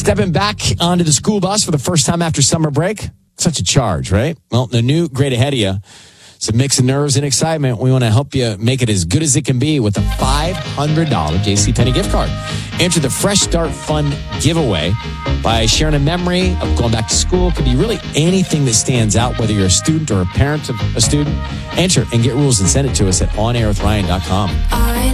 Stepping back onto the school bus for the first time after summer break. Such a charge, right? Well, the new Great Ahead of You. It's a mix of nerves and excitement. We want to help you make it as good as it can be with a $500 JCPenney gift card. Enter the Fresh Start Fund giveaway by sharing a memory of going back to school. It could be really anything that stands out, whether you're a student or a parent of a student. Enter and get rules and send it to us at onairwithryan.com.